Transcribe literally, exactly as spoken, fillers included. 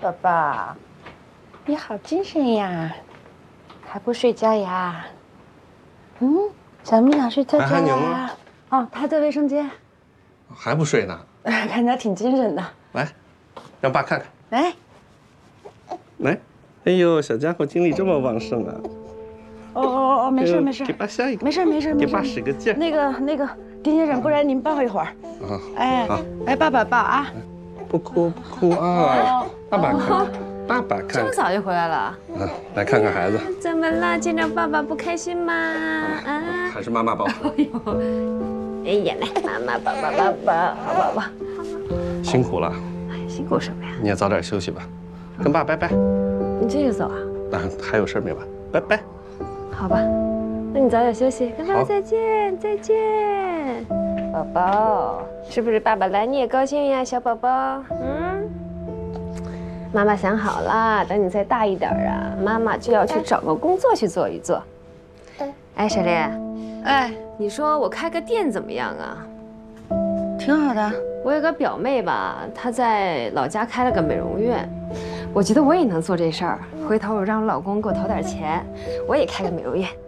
宝宝，你好精神呀，还不睡觉呀？嗯，小咪想睡觉觉呀。哦，他在卫生间。 还不睡呢？ 看起来挺精神的。 来，让爸看看。 来， 来，哎呦，小家伙精力这么旺盛啊！ 哦哦哦，没事没事， 给爸下一个。 没事没事没事， 给爸使个劲。 那个那个，丁先生，不然您抱一会儿。 啊， 哎， 好， 来，爸爸抱啊。 不哭不哭啊！爸爸看，爸爸看。 这么早就回来了？ 啊，来看看孩子。 怎么了？见着爸爸不开心吗？啊？ 还是妈妈抱。 哎呦，哎呀，来，妈妈抱抱抱抱，好宝宝。 辛苦了。 哎，辛苦什么呀？ 你也早点休息吧，跟爸拜拜。 你这就走啊？ 啊，还有事没完，拜拜。 好吧，那你早点休息，跟爸爸再见，再见。宝宝，是不是爸爸来你也高兴呀，小宝宝？嗯，妈妈想好了，等你再大一点啊，妈妈就要去找个工作去做一做。哎，小莲， 哎， 你说我开个店怎么样啊？ 挺好的。 我有个表妹吧，她在老家开了个美容院，我觉得我也能做这事儿。回头我让我老公给我投点钱，我也开个美容院。